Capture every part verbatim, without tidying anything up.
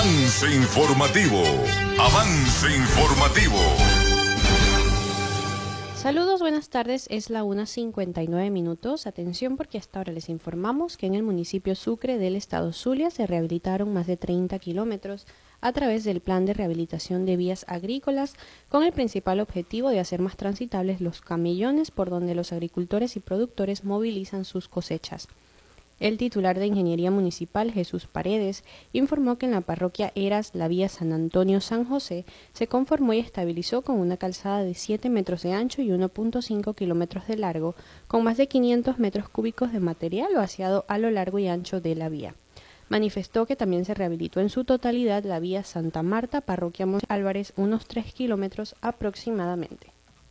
Avance informativo. Avance informativo. Saludos, buenas tardes, es la una cincuenta y nueve minutos. Atención porque hasta ahora les informamos que en el municipio Sucre del estado Zulia se rehabilitaron más de treinta kilómetros a través del plan de rehabilitación de vías agrícolas con el principal objetivo de hacer más transitables los camellones por donde los agricultores y productores movilizan sus cosechas. El titular de Ingeniería Municipal, Jesús Paredes, informó que en la parroquia Eras, la vía San Antonio-San José, se conformó y estabilizó con una calzada de siete metros de ancho y uno punto cinco kilómetros de largo, con más de quinientos metros cúbicos de material vaciado a lo largo y ancho de la vía. Manifestó que también se rehabilitó en su totalidad la vía Santa Marta, parroquia Monte Álvarez, unos tres kilómetros aproximadamente.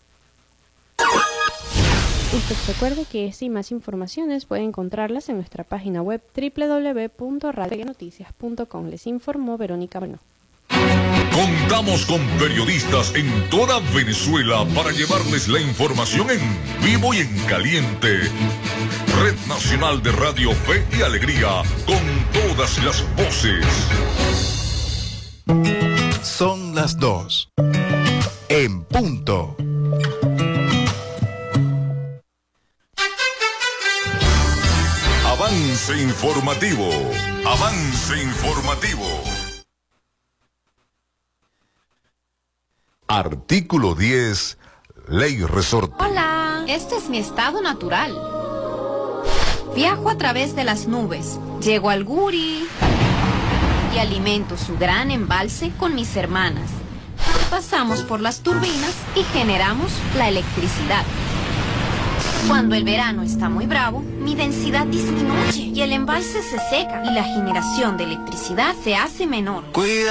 Usted recuerde que esta y más informaciones puede encontrarlas en nuestra página web doble u doble u doble u punto radio noticias punto com. Les informó Verónica Bueno. Contamos con periodistas en toda Venezuela para llevarles la información en vivo y en caliente. Red Nacional de Radio Fe y Alegría, con todas las voces. Son las dos. En punto. Avance informativo. Avance informativo. Artículo diez. Ley resorte. Hola, este es mi estado natural. Viajo a través de las nubes. Llego al Guri y alimento su gran embalse con mis hermanas. Pasamos por las turbinas y generamos la electricidad. Cuando el verano está muy bravo, mi densidad disminuye y el embalse se seca y la generación de electricidad se hace menor. Cuida.